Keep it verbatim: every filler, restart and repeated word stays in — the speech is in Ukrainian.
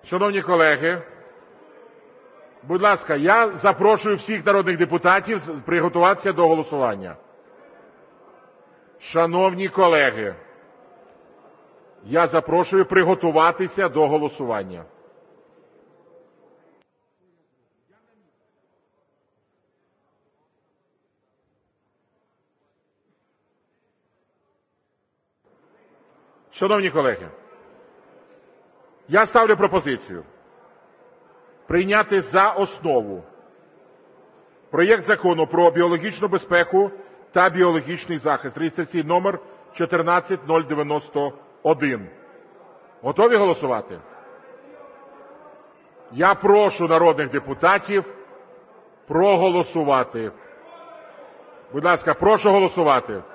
Шановні колеги, будь ласка, я запрошую всіх народних депутатів приготуватися до голосування. Шановні колеги, я запрошую приготуватися до голосування. Шановні колеги, я ставлю пропозицію прийняти за основу проєкт Закону про біологічну безпеку та біологічний захист (реєстраційний номер чотирнадцять нуль дев'яносто один). Готові голосувати? Я прошу народних депутатів проголосувати. Будь ласка, прошу голосувати.